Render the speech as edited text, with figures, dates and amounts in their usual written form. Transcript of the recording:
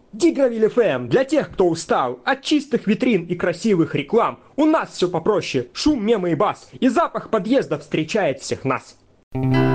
Дигровиль ФМ для тех, кто устал от чистых витрин и красивых реклам. У нас все попроще. Шум, мемы и бас. И запах подъезда встречает всех нас.